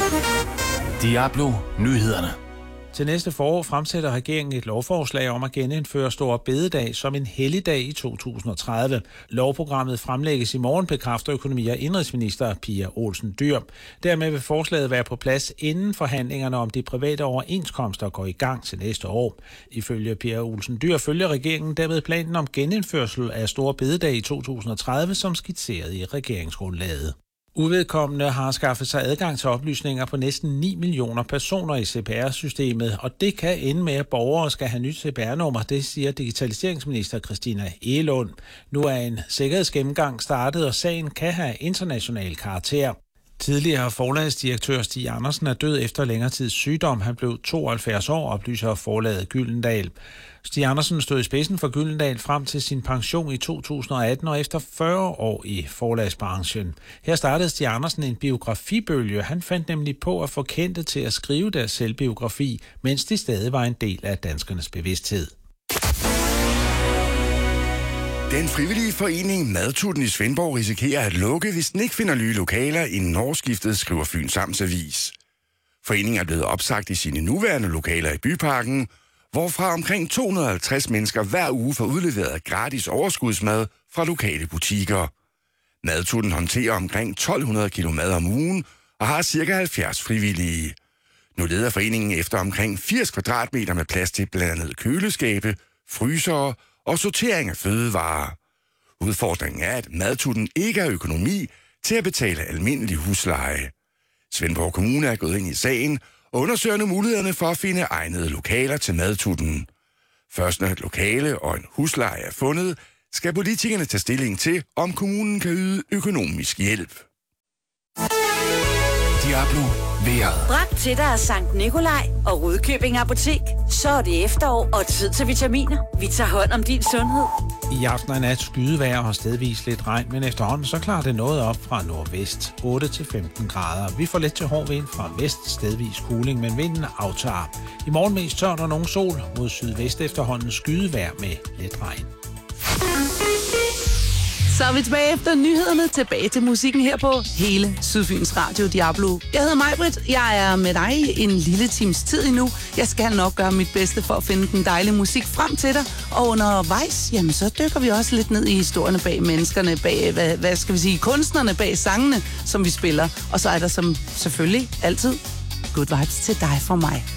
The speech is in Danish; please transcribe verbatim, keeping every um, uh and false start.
Diablo Nyhederne. Til næste forår fremsætter regeringen et lovforslag om at genindføre Store Bededag som en helligdag i to tusind og tredive. Lovprogrammet fremlægges i morgen, bekræfter økonomi- og indenrigsminister Pia Olsen Dyhr. Dermed vil forslaget være på plads inden forhandlingerne om de private overenskomster går i gang til næste år. Ifølge Pia Olsen Dyhr følger regeringen dermed planen om genindførsel af Store Bededag i to tusind og tredive, som skitseret i regeringsgrundlaget. Uvedkommende har skaffet sig adgang til oplysninger på næsten ni millioner personer i C P R-systemet, og det kan ende med, at borgere skal have nyt C P R-nummer, det siger digitaliseringsminister Christina Egelund. Nu er en sikkerhedsgennemgang startet, og sagen kan have international karakter. Tidligere forlagsdirektør Stig Andersen er død efter længere tids sygdom. Han blev tooghalvfjerds år, oplyser forlaget Gyldendal. Stig Andersen stod i spidsen for Gyldendal frem til sin pension i to tusind og atten og efter fyrre år i forlagsbranchen. Her startede Stig Andersen en biografibølge. Han fandt nemlig på at få kendte til at skrive deres selvbiografi, mens de stadig var en del af danskernes bevidsthed. Den frivillige forening Madtutten i Svendborg risikerer at lukke, hvis den ikke finder nye lokaler inden årsskiftet, skriver Fyns Amtsavis. Foreningen er blevet opsagt i sine nuværende lokaler i Byparken, hvorfra omkring to hundrede og halvtreds mennesker hver uge får udleveret gratis overskudsmad fra lokale butikker. Madtutten håndterer omkring tolv hundrede kilo mad om ugen og har ca. halvfjerds frivillige. Nu leder foreningen efter omkring firs kvadratmeter med plads til blandt andet køleskabe, frysere og sortering af fødevarer. Udfordringen er, at Madtutten ikke har økonomi til at betale almindelig husleje. Svendborg Kommune er gået ind i sagen og undersøger nu mulighederne for at finde egnede lokaler til Madtutten. Først når et lokale og en husleje er fundet, skal politikerne tage stilling til, om kommunen kan yde økonomisk hjælp. Diablo vejret. Bragt til dig af Sankt Nikolaj og Rudkøbing Apotek. Så er det efterår og tid til vitaminer. Vi tager hånd om din sundhed. I aften og nat skydevejr og stedvis lidt regn, men efterhånden så klarer det noget op fra nordvest, otte til femten grader. Vi får lidt til hård vind fra vest, stedvis kuling, men vinden aftager. I morgen mest tørt og nogen sol, mod sydvest efterhånden skydevejr med lidt regn. Så er vi tilbage efter nyhederne, tilbage til musikken her på hele Sydfyns Radio Diablo. Jeg hedder Majbrit, jeg er med dig en lille times tid endnu. Jeg skal nok gøre mit bedste for at finde den dejlige musik frem til dig. Og undervejs, jamen så dykker vi også lidt ned i historierne bag menneskerne, bag, hvad, hvad skal vi sige, kunstnerne bag sangene, som vi spiller. Og så er der som selvfølgelig altid good vibes til dig fra mig.